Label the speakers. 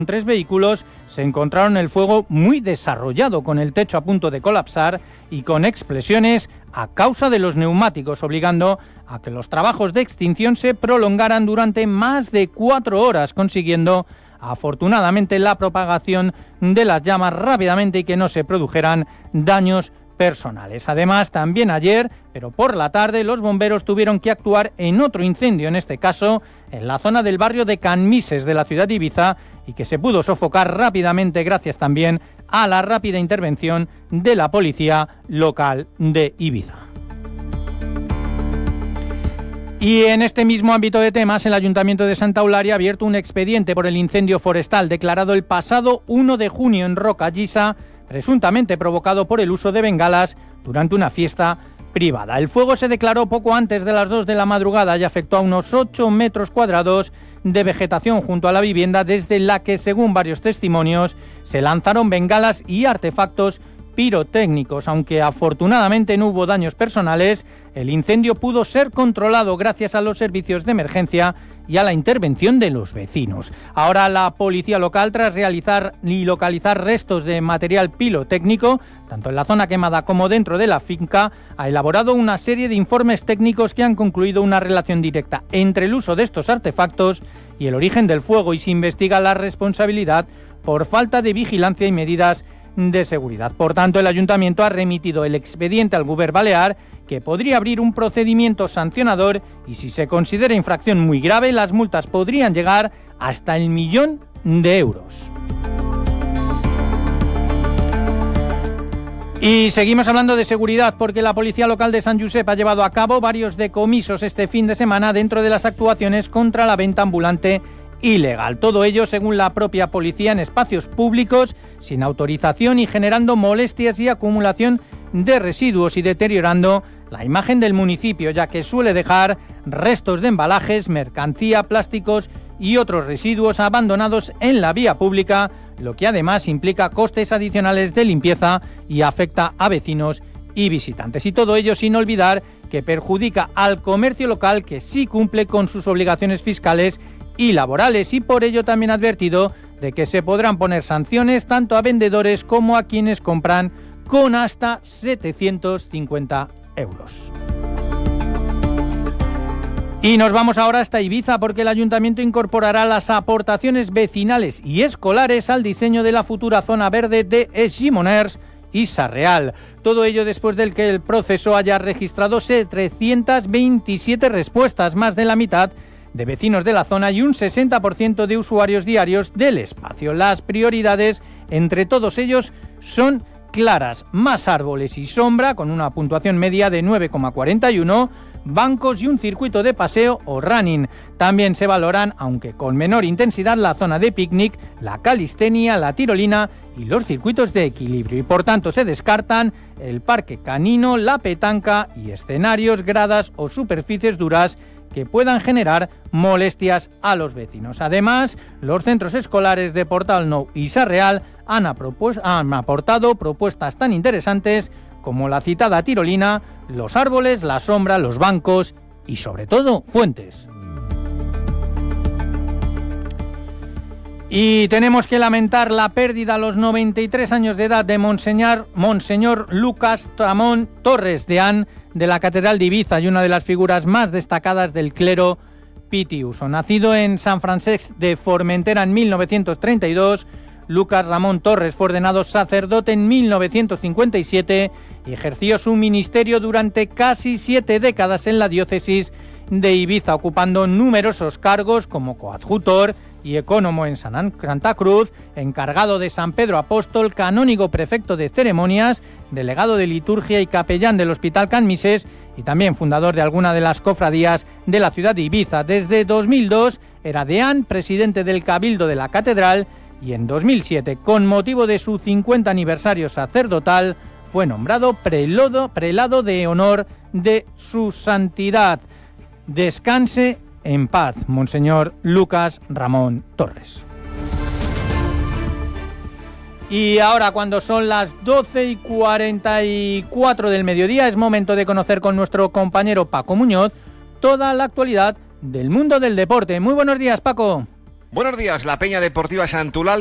Speaker 1: 3 vehículos se encontraron el fuego muy desarrollado, con el techo a punto de colapsar y con explosiones a causa de los neumáticos, obligando a que los trabajos de extinción se prolongaran durante más de 4 horas, consiguiendo afortunadamente la propagación de las llamas rápidamente y que no se produjeran daños personales. Además, también ayer, pero por la tarde, los bomberos tuvieron que actuar en otro incendio, en este caso en la zona del barrio de Canmises de la ciudad de Ibiza, y que se pudo sofocar rápidamente gracias también a la rápida intervención de la policía local de Ibiza. Y en este mismo ámbito de temas, el Ayuntamiento de Santa Eulalia ha abierto un expediente por el incendio forestal declarado el pasado 1 de junio en Roca Llisa, presuntamente provocado por el uso de bengalas durante una fiesta privada. El fuego se declaró poco antes de las 2 de la madrugada y afectó a unos 8 metros cuadrados de vegetación junto a la vivienda, desde la que, según varios testimonios, se lanzaron bengalas y artefactos pirotécnicos. Aunque afortunadamente no hubo daños personales, el incendio pudo ser controlado gracias a los servicios de emergencia y a la intervención de los vecinos. Ahora la policía local, tras realizar y localizar restos de material pirotécnico, tanto en la zona quemada como dentro de la finca, ha elaborado una serie de informes técnicos que han concluido una relación directa entre el uso de estos artefactos y el origen del fuego, y se investiga la responsabilidad por falta de vigilancia y medidas de seguridad. Por tanto, el Ayuntamiento ha remitido el expediente al Govern Balear, que podría abrir un procedimiento sancionador, y si se considera infracción muy grave, las multas podrían llegar hasta el 1.000.000 de euros. Y seguimos hablando de seguridad, porque la Policía Local de Sant Josep ha llevado a cabo varios decomisos este fin de semana dentro de las actuaciones contra la venta ambulante ilegal. Todo ello, según la propia policía, en espacios públicos, sin autorización y generando molestias y acumulación de residuos y deteriorando la imagen del municipio, ya que suele dejar restos de embalajes, mercancía, plásticos y otros residuos abandonados en la vía pública, lo que además implica costes adicionales de limpieza y afecta a vecinos y visitantes. Y todo ello sin olvidar que perjudica al comercio local, que sí cumple con sus obligaciones fiscales y laborales, y por ello también ha advertido de que se podrán poner sanciones tanto a vendedores como a quienes compran con hasta 750 euros. Y nos vamos ahora hasta Ibiza, porque el Ayuntamiento incorporará las aportaciones vecinales y escolares al diseño de la futura zona verde de Es Gimoners y Sarreal. Todo ello después del que el proceso haya registrado 327 respuestas, más de la mitad de vecinos de la zona y un 60% de usuarios diarios del espacio. Las prioridades entre todos ellos son claras: más árboles y sombra, con una puntuación media de 9,41, bancos y un circuito de paseo o running. También se valoran, aunque con menor intensidad, la zona de picnic, la calistenia, la tirolina y los circuitos de equilibrio. Y por tanto se descartan el parque canino, la petanca y escenarios, gradas o superficies duras que puedan generar molestias a los vecinos. Además, los centros escolares de Portal Nou y Sarreal han aportado propuestas tan interesantes como la citada tirolina, los árboles, la sombra, los bancos y, sobre todo, fuentes. Y tenemos que lamentar la pérdida a los 93 años de edad de Monseñor Lucas Ramón Torres Deán, de la Catedral de Ibiza, y una de las figuras más destacadas del clero pitiuso. Nacido en San Francesc de Formentera en 1932, Lucas Ramón Torres fue ordenado sacerdote en 1957 y ejerció su ministerio durante casi 7 décadas en la diócesis de Ibiza, ocupando numerosos cargos como coadjutor y ecónomo en Santa Cruz, encargado de San Pedro Apóstol, canónigo prefecto de ceremonias, delegado de liturgia y capellán del Hospital Can Misés, y también fundador de alguna de las cofradías de la ciudad de Ibiza. Desde 2002 era deán, presidente del Cabildo de la Catedral, y en 2007, con motivo de su 50 aniversario sacerdotal, fue nombrado prelado de honor de su santidad. Descanse en paz, Monseñor Lucas Ramón Torres. Y ahora, cuando son las 12:44 del mediodía, es momento de conocer con nuestro compañero Paco Muñoz toda la actualidad del mundo del deporte. Muy buenos días, Paco.
Speaker 2: Buenos días, la Peña Deportiva Santulal